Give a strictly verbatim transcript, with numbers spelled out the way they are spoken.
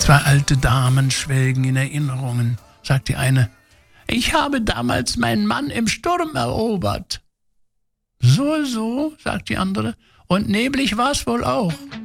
Zwei alte Damen schwelgen in Erinnerungen, sagt die eine. Ich habe damals meinen Mann im Sturm erobert. So, so, sagt die andere. Und neblig war's wohl auch.